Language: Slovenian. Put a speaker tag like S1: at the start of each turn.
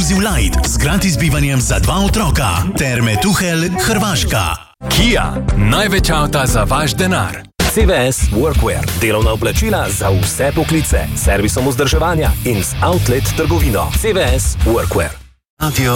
S1: Inclusive Light z gratis bivanjem za 2 otroka. Terme Tuhelj, Hrvaška.
S2: Kia, največ avta za vaš denar.
S3: CVS Workwear, delovna oblačila za vse poklice, servisom vzdrževanja in z outlet trgovino. CVS Workwear.
S1: Radio